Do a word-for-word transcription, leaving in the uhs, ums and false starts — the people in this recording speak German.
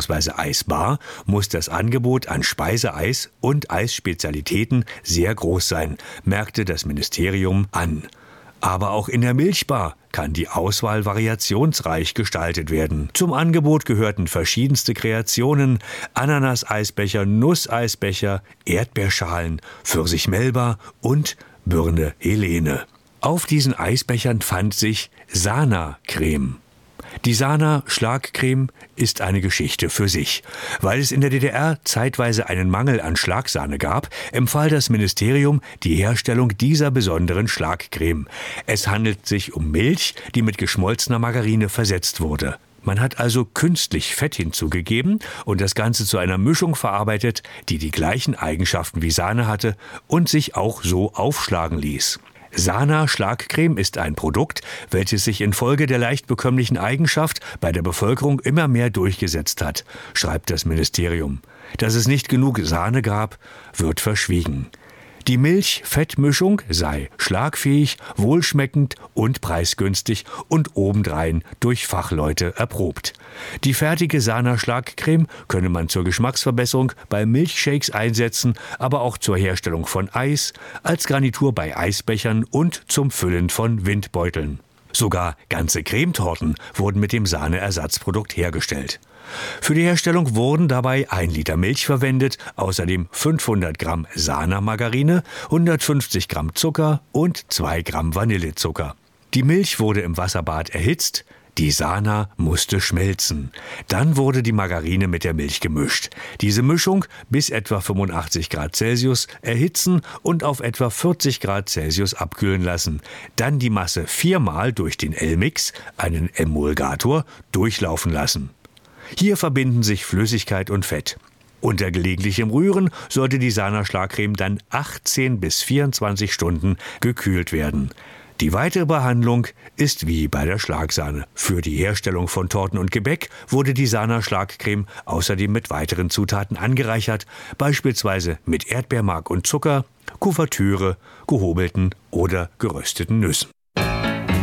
bzw. Eisbar muss das Angebot an Speiseeis und Eisspezialitäten sehr groß sein, merkte das Ministerium an. Aber auch in der Milchbar kann die Auswahl variationsreich gestaltet werden. Zum Angebot gehörten verschiedenste Kreationen: Ananas-Eisbecher, Nusseisbecher, Erdbeerschalen, Pfirsich-Melba und Birne Helene. Auf diesen Eisbechern fand sich Sana-Creme. Die Sana-Schlagcreme ist eine Geschichte für sich. Weil es in der D D R zeitweise einen Mangel an Schlagsahne gab, empfahl das Ministerium die Herstellung dieser besonderen Schlagcreme. Es handelt sich um Milch, die mit geschmolzener Margarine versetzt wurde. Man hat also künstlich Fett hinzugegeben und das Ganze zu einer Mischung verarbeitet, die die gleichen Eigenschaften wie Sahne hatte und sich auch so aufschlagen ließ. Sana-Schlagcreme ist ein Produkt, welches sich infolge der leicht bekömmlichen Eigenschaft bei der Bevölkerung immer mehr durchgesetzt hat, schreibt das Ministerium. Dass es nicht genug Sahne gab, wird verschwiegen. Die Milch-Fett-Mischung sei schlagfähig, wohlschmeckend und preisgünstig und obendrein durch Fachleute erprobt. Die fertige Sana-Schlagcreme könne man zur Geschmacksverbesserung bei Milchshakes einsetzen, aber auch zur Herstellung von Eis, als Garnitur bei Eisbechern und zum Füllen von Windbeuteln. Sogar ganze Cremetorten wurden mit dem Sahneersatzprodukt hergestellt. Für die Herstellung wurden dabei ein Liter Milch verwendet, außerdem fünfhundert Gramm Sana-Margarine, hundertfünfzig Gramm Zucker und zwei Gramm Vanillezucker. Die Milch wurde im Wasserbad erhitzt, die Sana musste schmelzen. Dann wurde die Margarine mit der Milch gemischt. Diese Mischung bis etwa fünfundachtzig Grad Celsius erhitzen und auf etwa vierzig Grad Celsius abkühlen lassen. Dann die Masse viermal durch den L-Mix, einen Emulgator, durchlaufen lassen. Hier verbinden sich Flüssigkeit und Fett. Unter gelegentlichem Rühren sollte die Sana-Schlagcreme dann achtzehn bis vierundzwanzig Stunden gekühlt werden. Die weitere Behandlung ist wie bei der Schlagsahne. Für die Herstellung von Torten und Gebäck wurde die Sana-Schlagcreme außerdem mit weiteren Zutaten angereichert, beispielsweise mit Erdbeermark und Zucker, Kuvertüre, gehobelten oder gerösteten Nüssen.